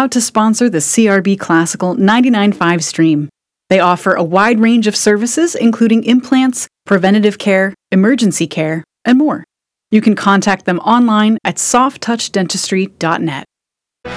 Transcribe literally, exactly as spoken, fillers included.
proud to sponsor the C R B Classical ninety-nine point five stream. They offer a wide range of services, including implants, preventative care, emergency care, and more. You can contact them online at soft touch dentistry dot net.